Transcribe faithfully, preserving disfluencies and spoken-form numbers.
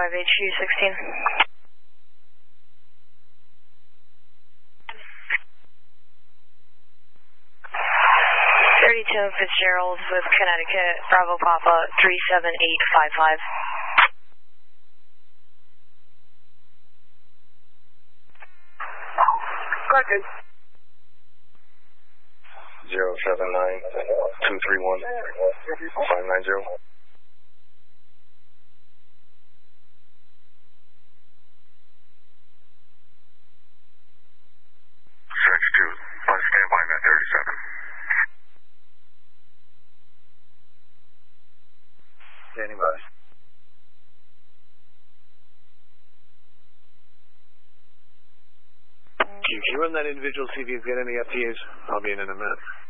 five H U sixteen. thirty-two Fitzgerald with Connecticut, Bravo Papa three seven eight five five. Question. zero seven nine two three one five nine zero. Search two, on standby at thirty-seven. Standing by. Can you run that individual, see if he's got any F T As? I'll be in in a minute.